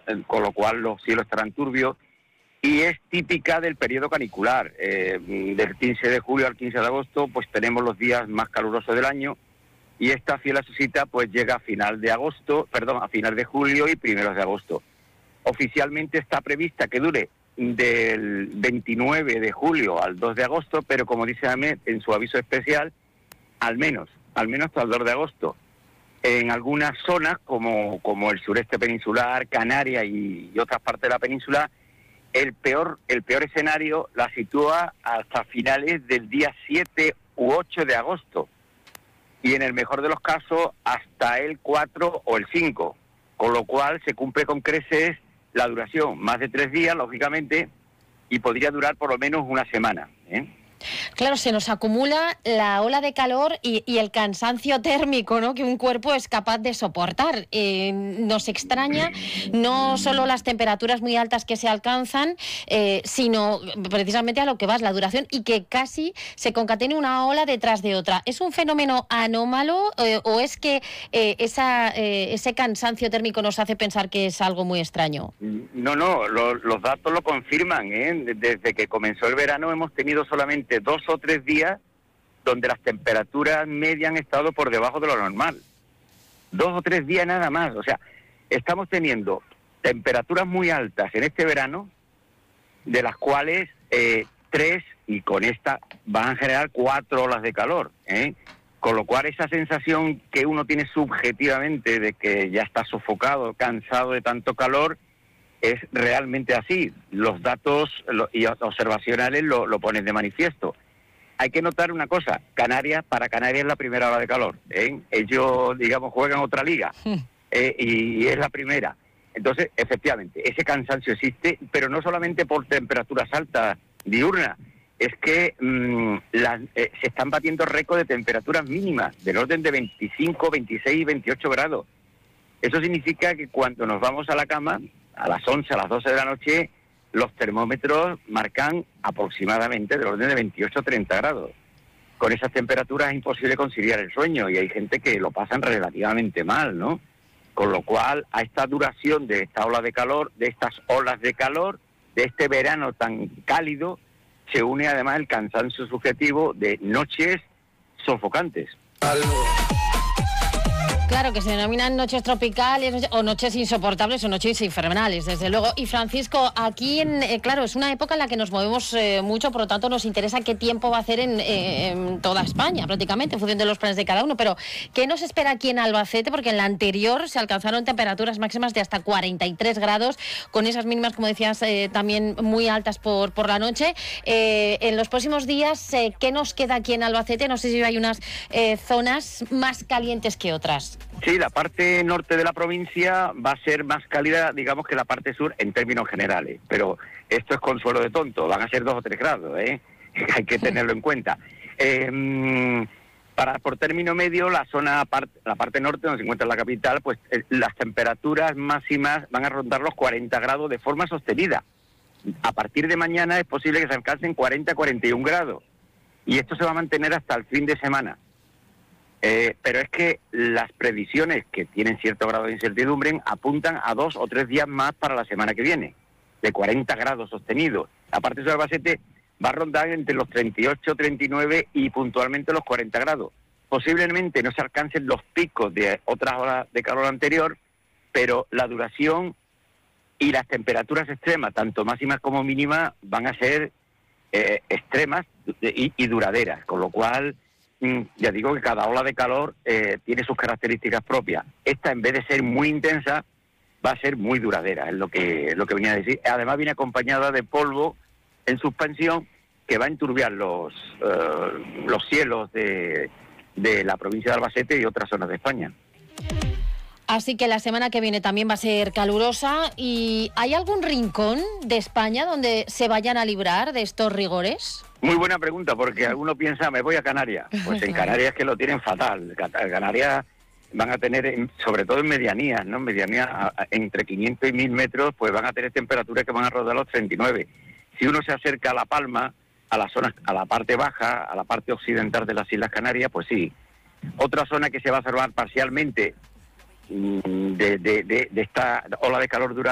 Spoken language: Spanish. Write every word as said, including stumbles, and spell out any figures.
con lo cual los cielos estarán turbios, y es típica del periodo canicular. Eh, del quince de julio al quince de agosto, pues tenemos los días más calurosos del año, y esta fiel cita pues llega a final de agosto, perdón, a final de julio y primeros de agosto. Oficialmente está prevista que dure del veintinueve de julio al dos de agosto, pero como dice Ahmed en su aviso especial, al menos, al menos hasta el dos de agosto. En algunas zonas, como, como el sureste peninsular, Canarias y, y otras partes de la península, el peor, el peor escenario la sitúa hasta finales del día siete u ocho de agosto. Y en el mejor de los casos, hasta el cuatro o el cinco. Con lo cual se cumple con creces la duración, más de tres días, lógicamente, y podría durar por lo menos una semana, ¿eh? Claro, se nos acumula la ola de calor y, y el cansancio térmico, ¿no?, que un cuerpo es capaz de soportar. Eh, nos extraña no solo las temperaturas muy altas que se alcanzan, eh, sino precisamente a lo que vas, la duración, y que casi se concatene una ola detrás de otra. ¿Es un fenómeno anómalo eh, o es que eh, esa, eh, ese cansancio térmico nos hace pensar que es algo muy extraño? No, no, lo, los datos lo confirman, ¿eh? Desde que comenzó el verano hemos tenido solamente dos o tres días donde las temperaturas medias han estado por debajo de lo normal. Dos o tres días nada más. O sea, estamos teniendo temperaturas muy altas en este verano, de las cuales eh, tres, y con esta van a generar cuatro olas de calor, ¿eh? Con lo cual esa sensación que uno tiene subjetivamente de que ya está sofocado, cansado de tanto calor, es realmente así. Los datos lo, y observacionales lo, lo ponen de manifiesto. Hay que notar una cosa, Canarias, para Canarias es la primera ola de calor, ¿eh? Ellos, digamos, juegan otra liga, eh, y, y es la primera. Entonces, efectivamente, ese cansancio existe, pero no solamente por temperaturas altas diurnas, es que mmm, las, eh, se están batiendo récords de temperaturas mínimas, del orden de veinticinco, veintiséis, veintiocho grados. Eso significa que cuando nos vamos a la cama, a las once, a las doce de la noche, los termómetros marcan aproximadamente del orden de veintiocho a treinta grados. Con esas temperaturas es imposible conciliar el sueño y hay gente que lo pasan relativamente mal, ¿no? Con lo cual, a esta duración de esta ola de calor, de estas olas de calor, de este verano tan cálido, se une además el cansancio subjetivo de noches sofocantes. Claro, que se denominan noches tropicales o noches insoportables o noches infernales, desde luego. Y Francisco, aquí, en, eh, claro, es una época en la que nos movemos eh, mucho, por lo tanto nos interesa qué tiempo va a hacer en, eh, en toda España, prácticamente, en función de los planes de cada uno. Pero, ¿qué nos espera aquí en Albacete? Porque en la anterior se alcanzaron temperaturas máximas de hasta cuarenta y tres grados, con esas mínimas, como decías, eh, también muy altas por, por la noche. Eh, en los próximos días, eh, ¿qué nos queda aquí en Albacete? No sé si hay unas eh, zonas más calientes que otras. Sí, la parte norte de la provincia va a ser más cálida, digamos, que la parte sur en términos generales, pero esto es consuelo de tonto, van a ser dos o tres grados, ¿eh? Hay que tenerlo en cuenta. Eh, para por término medio, la zona part, la parte norte, donde se encuentra la capital, pues eh, las temperaturas máximas van a rondar los cuarenta grados de forma sostenida. A partir de mañana es posible que se alcancen cuarenta a cuarenta y un grados, y esto se va a mantener hasta el fin de semana. Eh, pero es que las previsiones, que tienen cierto grado de incertidumbre, apuntan a dos o tres días más para la semana que viene, de cuarenta grados sostenidos. La parte sur de Albacete va a rondar entre los treinta y ocho, treinta y nueve y puntualmente los cuarenta grados. Posiblemente no se alcancen los picos de otras horas de calor anterior, pero la duración y las temperaturas extremas, tanto máximas como mínimas, van a ser eh, extremas y, y duraderas, con lo cual ya digo que cada ola de calor eh, tiene sus características propias. Esta, en vez de ser muy intensa, va a ser muy duradera, es lo que, es lo que venía a decir. Además viene acompañada de polvo en suspensión que va a enturbiar los, uh, los cielos de, de la provincia de Albacete y otras zonas de España. Así que la semana que viene también va a ser calurosa. ¿Y hay algún rincón de España donde se vayan a librar de estos rigores? Muy buena pregunta, porque alguno piensa, me voy a Canarias. Pues en Canarias es que lo tienen fatal. Canarias van a tener, sobre todo en medianías, ¿no? Medianías entre quinientos y mil metros, pues van a tener temperaturas que van a rodar los treinta y nueve. Si uno se acerca a La Palma, a la zona, a la parte baja, a la parte occidental de las Islas Canarias, pues sí. Otra zona que se va a salvar parcialmente de, de, de, de esta ola de calor dura